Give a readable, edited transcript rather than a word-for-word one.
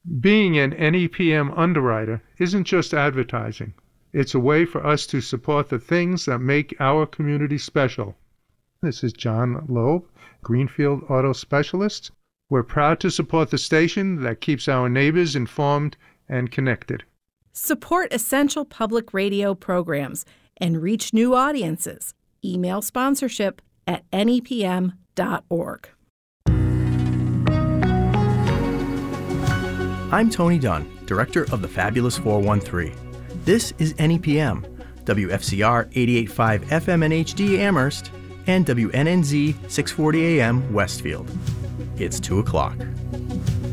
Being an NEPM underwriter isn't just advertising. It's a way for us to support the things that make our community special. This is John Loeb, Greenfield Auto Specialist. We're proud to support the station that keeps our neighbors informed and connected. Support essential public radio programs and reach new audiences. Email sponsorship at nepm.org. I'm Tony Dunn, Director of the Fabulous 413. This is NEPM, WFCR 88.5 FM and HD Amherst, and WNNZ 640 AM Westfield. It's 2 o'clock.